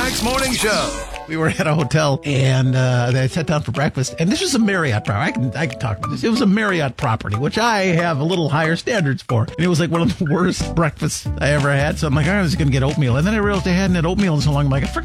Jack's Morning Show. We were at a hotel, and I sat down for breakfast, and this was a Marriott property. I can talk about this. It was a Marriott property, which I have a little higher standards for. And it was like one of the worst breakfasts I ever had. So I'm like, I was going to get oatmeal. And then I realized they hadn't had oatmeal in so long. I'm like, I forgot